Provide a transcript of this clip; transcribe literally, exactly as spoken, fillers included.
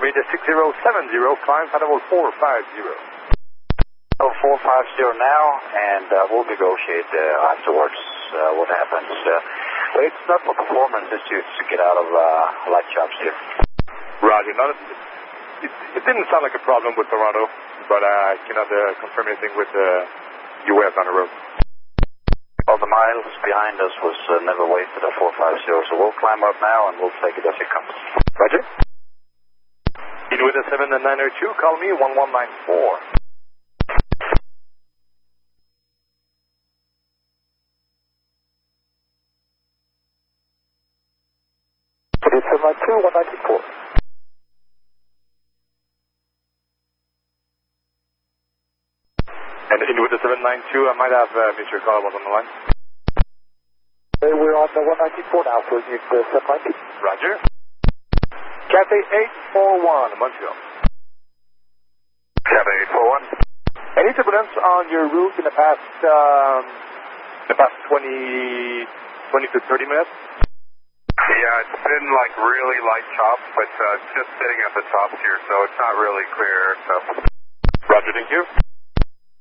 me the six zero seven zero, climb flight level four five zero. Oh, four five zero now, and uh, we'll negotiate uh, afterwards uh, what happens. Uh, but it's not for performance, it's to, to get out of uh, light chops here. Roger. Not a, it, it didn't sound like a problem with Toronto, but uh, I cannot uh, confirm anything with uh, U S on the road. All the miles behind us was uh, never wasted at four five zero, so we'll climb up now and we'll take it as it comes. Roger. In with a seven nine zero two, call me one one nine four. It's seven nine two, one nine four. And in with the seven nine two, I might have uh, Mister Carlos on the line. Uh, we're on the one nine four now, so you the seven nine two. Roger. Cathay eight four one, Montreal. Cathay eight four one. Any turbulence on your route in the past, um, the past twenty, twenty to thirty minutes? Yeah, it's been like really light chops, but uh, just sitting at the top here, so it's not really clear. So. Roger, thank you.